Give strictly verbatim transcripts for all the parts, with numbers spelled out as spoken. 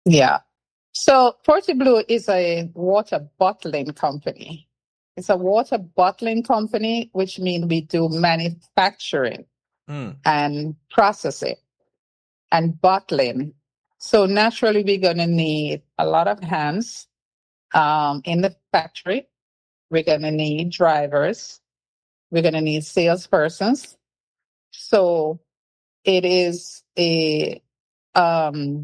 Yeah. So Portiblu is a water bottling company. It's a water bottling company, which means we do manufacturing Mm. and processing and bottling. So naturally, we're going to need a lot of hands um, in the factory. We're going to need drivers. We're going to need salespersons. So it is a um,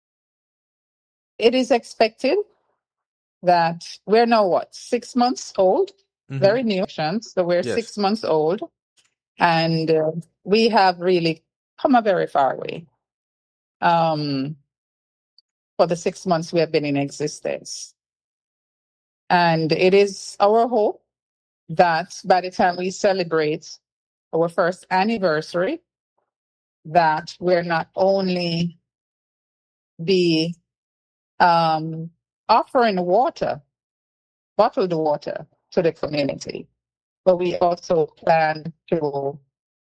it is expected that we're now what six months old, Mhm. very new. So we're Yes. six months old, and uh, we have really come a very far way. Um, for the six months we have been in existence, and it is our hope that by the time we celebrate our first anniversary, that we're not only be um, offering water, bottled water to the community, but we also plan to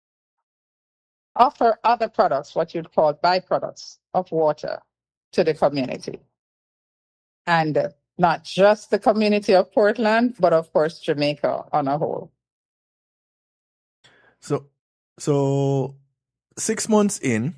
offer other products, what you'd call byproducts of water, to the community. And uh, not just the community of Portland, but of course, Jamaica on a whole. So, so six months in,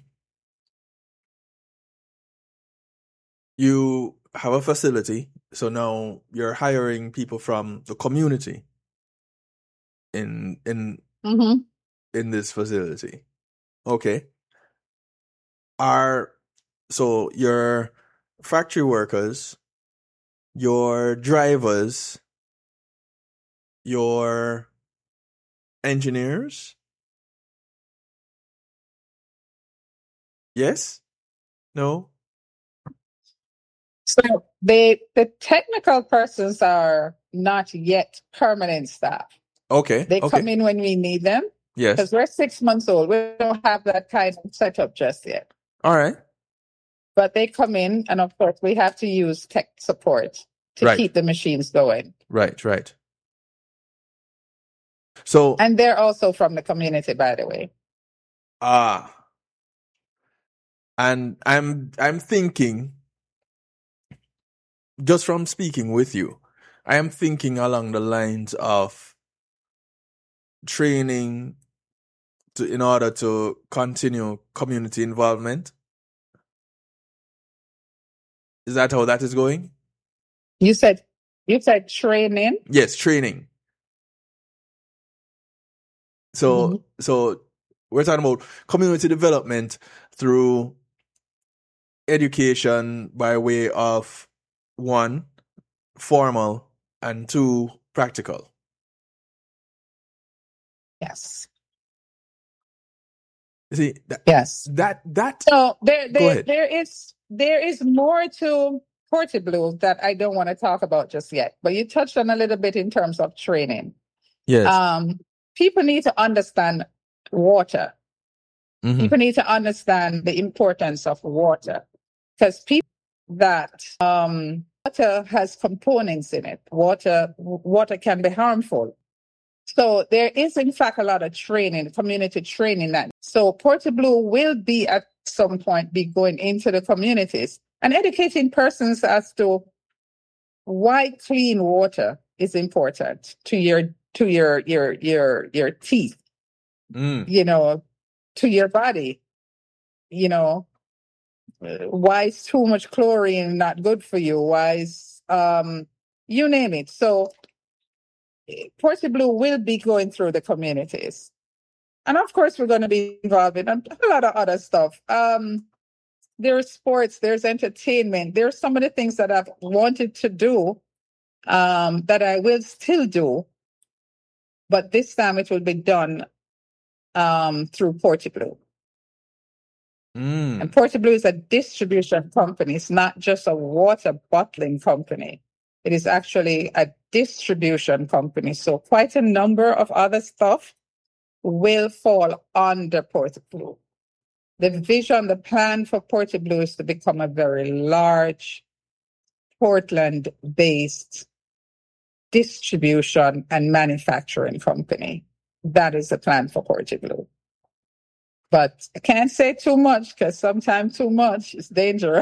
you have a facility. So now you're hiring people from the community in in Mm-hmm. in this facility. Okay. Are so your factory workers, your drivers, your engineers? Yes? No? So they, the technical persons are not yet permanent staff. Okay. They Okay. come in when we need them Yes. because we're six months old. We don't have that kind of setup just yet. All right. But they come in, and of course, we have to use tech support to Right. keep the machines going. Right, right. So, And they're also from the community, by the way. ah, and I'm I'm thinking, just from speaking with you, I am thinking along the lines of training to in order to continue community involvement. Is that how that is going? You said you said training. Yes, training. So Mm-hmm. so we're talking about community development through education by way of one, formal, and two, practical. Yes. You see that Yes. that that So there, go there, ahead. there is there is more to Portiblu that I don't want to talk about just yet. But you touched on a little bit in terms of training. Yes. Um, people need to understand water. Mhm. People need to understand the importance of water, because people that um, water has components in it. Water water can be harmful. So there is, in fact, a lot of training, community training. That so Portiblu will be at some point be going into the communities and educating persons as to why clean water is important to your to your your your your teeth, Mm. you know, to your body, you know, uh, why is too much chlorine not good for you? Why is um you name it. So Portiblu will be going through the communities. And of course, we're going to be involved in a lot of other stuff. Um, there's sports, there's entertainment, there's some of the things that I've wanted to do um, that I will still do, but this time it will be done um, through Portiblu. Mm. And Portiblu is a distribution company. It's not just a water bottling company. It is actually a distribution company. So quite a number of other stuff will fall under Portiblu. The vision, the plan for Portiblu is to become a very large Portland-based distribution and manufacturing company. That is the plan for Portiblu. But I can't say too much because sometimes too much is dangerous.